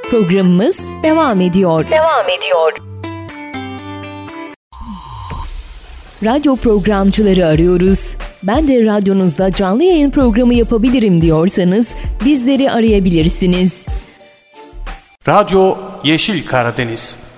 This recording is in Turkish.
Programımız devam ediyor. Radyo programcıları arıyoruz. Ben de radyonuzda canlı yayın programı yapabilirim diyorsanız bizleri arayabilirsiniz. Radyo Yeşil Karadeniz.